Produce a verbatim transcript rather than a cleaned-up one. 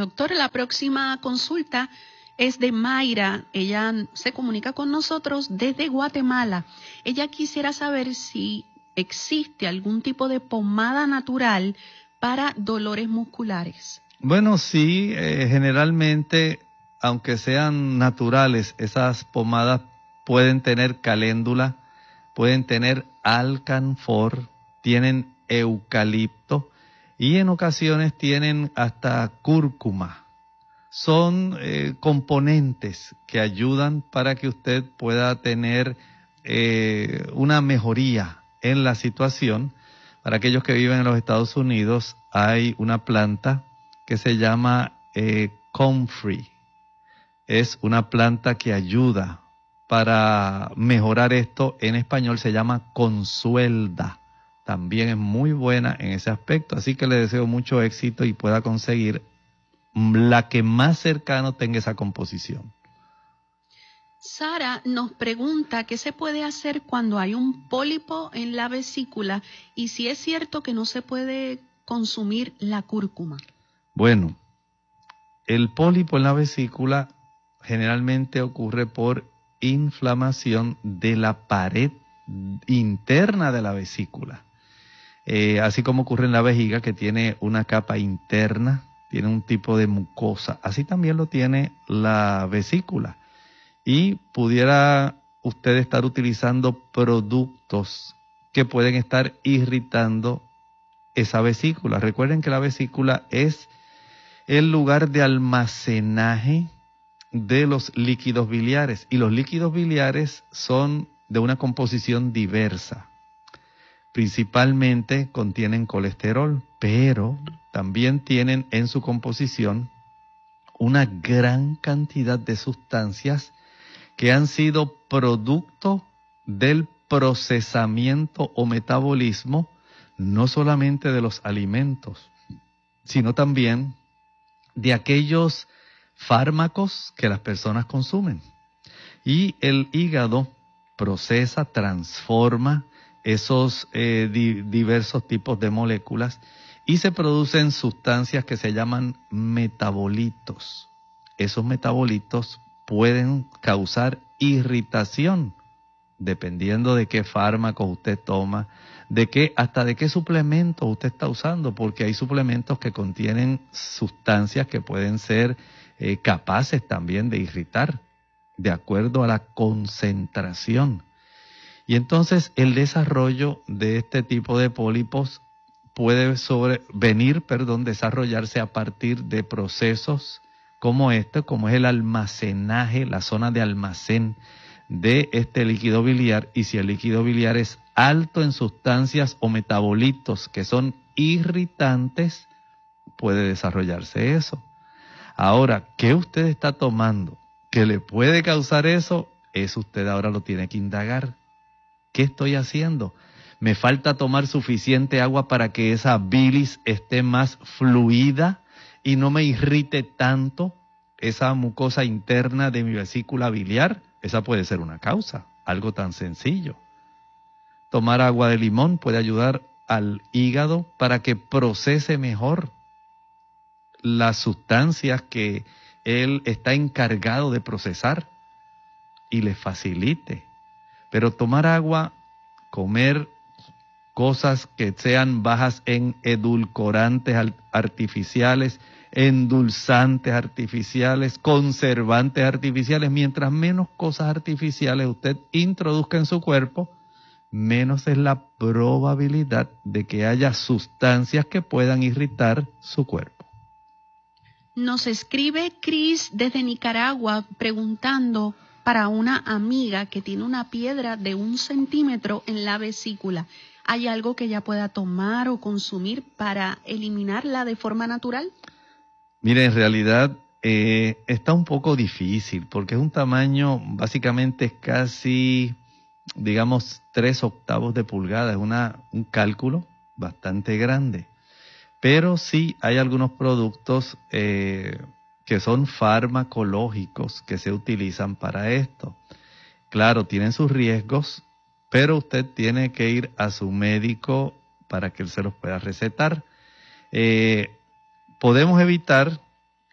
Doctor, la próxima consulta es de Mayra. Ella se comunica con nosotros desde Guatemala. Ella quisiera saber si existe algún tipo de pomada natural para dolores musculares. Bueno, sí, eh, generalmente, aunque sean naturales, esas pomadas pueden tener caléndula, pueden tener alcanfor, tienen eucalipto y en ocasiones tienen hasta cúrcuma. Son eh, componentes que ayudan para que usted pueda tener eh, una mejoría en la situación. Para aquellos que viven en los Estados Unidos hay una planta que se llama eh, comfrey. Es una planta que ayuda para mejorar esto. En español se llama consuelda. También es muy buena en ese aspecto. Así que le deseo mucho éxito y pueda conseguir la que más cercano tenga esa composición. Sara nos pregunta qué se puede hacer cuando hay un pólipo en la vesícula y si es cierto que no se puede consumir la cúrcuma. Bueno, el pólipo en la vesícula generalmente ocurre por inflamación de la pared interna de la vesícula. Eh, así como ocurre en la vejiga, que tiene una capa interna, tiene un tipo de mucosa, así también lo tiene la vesícula. Y pudiera usted estar utilizando productos que pueden estar irritando esa vesícula. Recuerden que la vesícula es el lugar de almacenaje de los líquidos biliares, y los líquidos biliares son de una composición diversa. Principalmente contienen colesterol, pero también tienen en su composición una gran cantidad de sustancias que han sido producto del procesamiento o metabolismo, no solamente de los alimentos, sino también de aquellos fármacos que las personas consumen. Y el hígado procesa, transforma esos eh, di- diversos tipos de moléculas y se producen sustancias que se llaman metabolitos. Esos metabolitos pueden causar irritación, dependiendo de qué fármacos usted toma, de qué, hasta de qué suplementos usted está usando, porque hay suplementos que contienen sustancias que pueden ser eh, capaces también de irritar, de acuerdo a la concentración. Y entonces el desarrollo de este tipo de pólipos puede sobre, venir, perdón, desarrollarse a partir de procesos como este, como es el almacenaje, la zona de almacén de este líquido biliar. Y si el líquido biliar es alto en sustancias o metabolitos que son irritantes, puede desarrollarse eso. Ahora, ¿qué usted está tomando que le puede causar eso? Eso usted ahora lo tiene que indagar. ¿Qué estoy haciendo? ¿Me falta tomar suficiente agua para que esa bilis esté más fluida y no me irrite tanto esa mucosa interna de mi vesícula biliar? Esa puede ser una causa, algo tan sencillo. Tomar agua de limón puede ayudar al hígado para que procese mejor las sustancias que él está encargado de procesar y le facilite. Pero tomar agua, comer cosas que sean bajas en edulcorantes artificiales, endulzantes artificiales, conservantes artificiales, mientras menos cosas artificiales usted introduzca en su cuerpo, menos es la probabilidad de que haya sustancias que puedan irritar su cuerpo. Nos escribe Cris desde Nicaragua preguntando para una amiga que tiene una piedra de un centímetro en la vesícula. ¿Hay algo que ella pueda tomar o consumir para eliminarla de forma natural? Mire, en realidad eh, está un poco difícil porque es un tamaño, básicamente es casi, digamos, tres octavos de pulgada. Es una, un cálculo bastante grande. Pero sí hay algunos productos eh, que son farmacológicos que se utilizan para esto. Claro, tienen sus riesgos, pero usted tiene que ir a su médico para que él se los pueda recetar. Eh, podemos evitar